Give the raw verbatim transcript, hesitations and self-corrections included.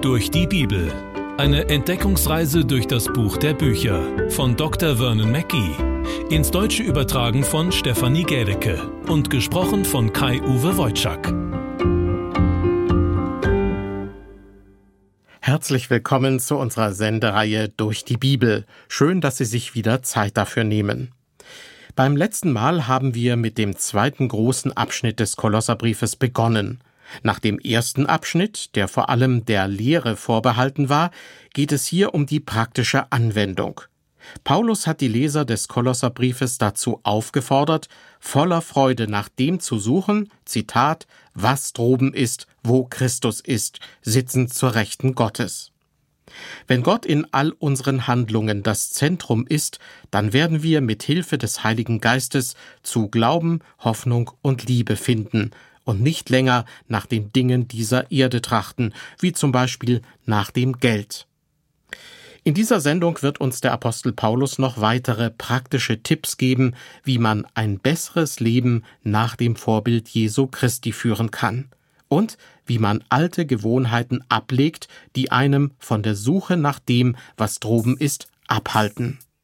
Durch die Bibel. Eine Entdeckungsreise durch das Buch der Bücher von Doktor Vernon Mackey. Ins Deutsche übertragen von Stefanie Gädecke und gesprochen von Kai-Uwe Wojczak. Herzlich willkommen zu unserer Sendereihe Durch die Bibel. Schön, dass Sie sich wieder Zeit dafür nehmen. Beim letzten Mal haben wir mit dem zweiten großen Abschnitt des Kolosserbriefes begonnen. Nach dem ersten Abschnitt, der vor allem der Lehre vorbehalten war, geht es hier um die praktische Anwendung. Paulus hat die Leser des Kolosserbriefes dazu aufgefordert, voller Freude nach dem zu suchen, Zitat, was droben ist, wo Christus ist, sitzend zur Rechten Gottes. Wenn Gott in all unseren Handlungen das Zentrum ist, dann werden wir mit Hilfe des Heiligen Geistes zu Glauben, Hoffnung und Liebe finden und nicht länger nach den Dingen dieser Erde trachten, wie zum Beispiel nach dem Geld. In dieser Sendung wird uns der Apostel Paulus noch weitere praktische Tipps geben, wie man ein besseres Leben nach dem Vorbild Jesu Christi führen kann und wie man alte Gewohnheiten ablegt, die einem von der Suche nach dem, was droben ist, abhalten.